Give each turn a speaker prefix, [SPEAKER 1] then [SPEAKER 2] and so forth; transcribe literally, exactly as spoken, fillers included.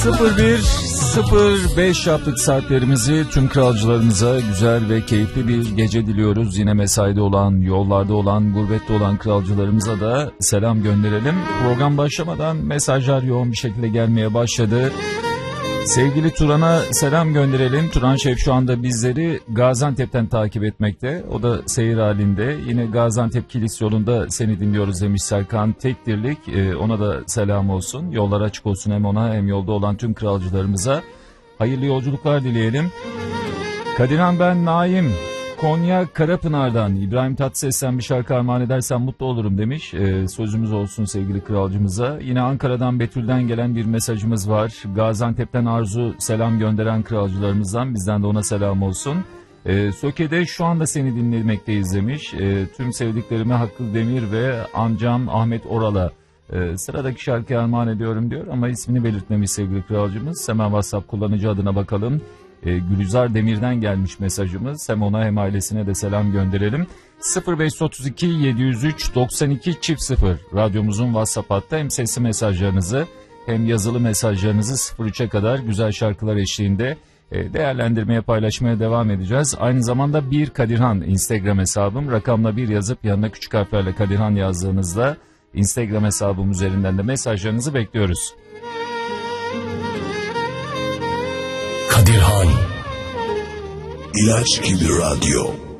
[SPEAKER 1] sıfır bir sıfır beş yaptık saatlerimizi. Tüm kralcılarımıza güzel ve keyifli bir gece diliyoruz. Yine mesaide olan, yollarda olan, gurbette olan kralcılarımıza da selam gönderelim. Program başlamadan mesajlar yoğun bir şekilde gelmeye başladı. Sevgili Turan'a selam gönderelim. Turan Şef şu anda bizleri Gaziantep'ten takip etmekte. O da seyir halinde. Yine Gaziantep Kilis yolunda seni dinliyoruz demiş Serkan Tekdirlik. Ee, ona da selam olsun. Yollar açık olsun hem ona hem yolda olan tüm kralcılarımıza. Hayırlı yolculuklar dileyelim. Kadirhan ben Naim. Konya Karapınar'dan İbrahim Tatlıses'ten bir şarkı armağan edersen mutlu olurum demiş. Ee, sözümüz olsun sevgili kralcımıza. Yine Ankara'dan Betül'den gelen bir mesajımız var. Gaziantep'ten Arzu selam gönderen kralcılarımızdan, bizden de ona selam olsun. Ee, Söke'de şu anda seni dinlemekteyiz demiş. Ee, tüm sevdiklerime Hakkı Demir ve amcam Ahmet Oral'a Ee, sıradaki şarkıyı armağan ediyorum diyor ama ismini belirtmemiş sevgili kralcımız. Hemen WhatsApp kullanıcı adına bakalım. Ee, Gülizar Demir'den gelmiş mesajımız. Hem ona hem ailesine de selam gönderelim. sıfır beş otuz iki yedi yüz üç doksan iki çift sıfır radyomuzun WhatsApp hattı. Hem sesli mesajlarınızı hem yazılı mesajlarınızı sıfır üçe kadar güzel şarkılar eşliğinde e, değerlendirmeye, paylaşmaya devam edeceğiz. Aynı zamanda bir Kadirhan Instagram hesabım. Rakamla bir yazıp yanına küçük harflerle Kadirhan yazdığınızda Instagram hesabım üzerinden de mesajlarınızı bekliyoruz.
[SPEAKER 2] Kadirhan İlaç gibi radyo.